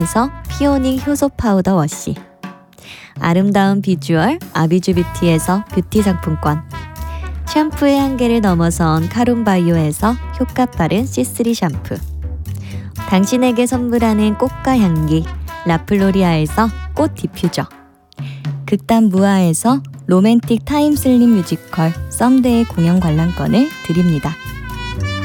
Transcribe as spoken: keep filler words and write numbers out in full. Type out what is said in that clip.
에서 피오닉 효소 파우더 워시, 아름다운 비주얼 아비주 뷰티에서 뷰티 상품권, 샴푸의 한계를 넘어선 카론바이오에서 효과 빠른 씨쓰리 샴푸, 당신에게 선물하는 꽃과 향기 라플로리아에서 꽃 디퓨저, 극단 무아에서 로맨틱 타임 슬립 뮤지컬 썸데이 공연 관람권을 드립니다.